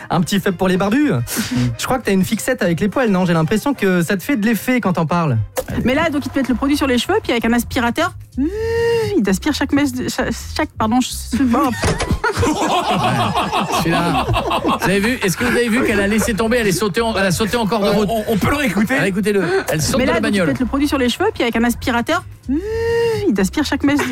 Un petit faible pour les barbus. Je crois que t'as une fixette avec les poils, non? J'ai l'impression que ça te fait de l'effet quand t'en parles. Mais là, donc ils te mettent le produit sur les cheveux, puis avec un aspirateur, il t'aspire chaque Celui-là. Vous avez vu? Est-ce que vous avez vu qu'elle a laissé tomber? Elle a sauté en cours de route. On peut le réécouter? Allez, écoutez-le. Elle saute Mais dans là, la donc ils te bagnole. mettent le produit sur les cheveux, puis avec un aspirateur, il t'aspire chaque Ça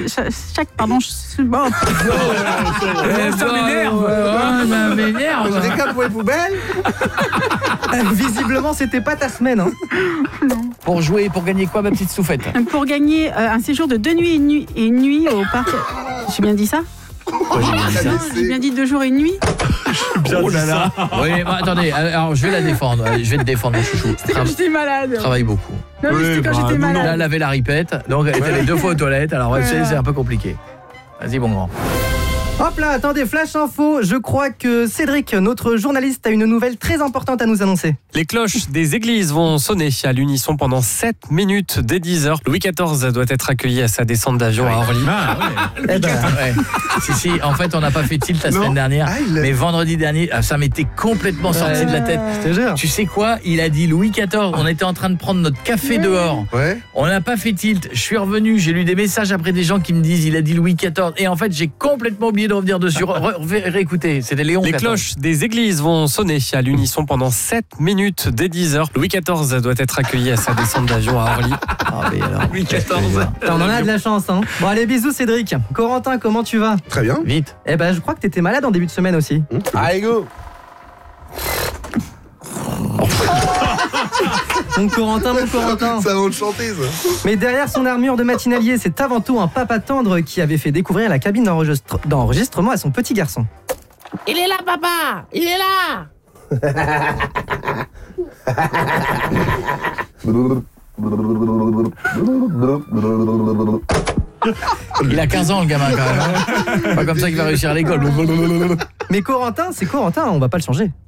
m'énerve. Ça m'énerve. Des cas pour les poubelles. Visiblement, c'était pas ta semaine. Hein. Pour jouer, pour gagner quoi, ma petite Soufette? Pour gagner un séjour de 2 nuits et une nuit au parc. J'ai bien dit ça? J'ai bien dit 2 jours et une nuit. Oh là là. Oui, bah, attendez, alors je vais la défendre. Je vais te défendre, mon chouchou. C'était quand j'étais malade. Travaille beaucoup. Non, mais c'était quand j'étais Elle a malade. lavé la ripette, donc elle était allée 2 fois aux toilettes, alors c'est un peu compliqué. Vas-y, mon grand. Hop là, attendez, flash info. Je crois que Cédric, notre journaliste, a une nouvelle très importante à nous annoncer. Les cloches des églises vont sonner à l'unisson pendant 7 minutes dès 10h. Louis XIV doit être accueilli à sa descente d'avion à Orly. Eh ben, Ouais. Si, en fait, on n'a pas fait tilt la semaine dernière, mais vendredi dernier, ça m'était complètement sorti de la tête. je te jure. Tu sais quoi? Il a dit Louis XIV. On était en train de prendre notre café dehors. Ouais. On n'a pas fait tilt. Je suis revenu, j'ai lu des messages après des gens qui me disent il a dit Louis XIV. Et en fait, j'ai complètement oublié de revenir dessus. Réécoutez, c'était Léon Les XIV. cloches des églises vont sonner à l'unisson pendant 7 minutes dès 10h. Louis XIV doit être accueilli à sa descente d'avion à Orly. Ah, mais alors, Louis XIV. On en a de la chance. Hein. Bon, allez, bisous, Cédric. Corentin, comment tu vas? Très bien. vite. Eh ben, je crois que t'étais malade en début de semaine aussi. Allez, go. Mon Corentin. Ça va le chanter, ça. Mais derrière son armure de matinalier, c'est avant tout un papa tendre qui avait fait découvrir la cabine d'enregistrement à son petit garçon. Il est là, papa! Il est là! Il a 15 ans, le gamin, quand même. Pas comme ça qu'il va réussir à l'école. Mais Corentin, c'est Corentin, on va pas le changer.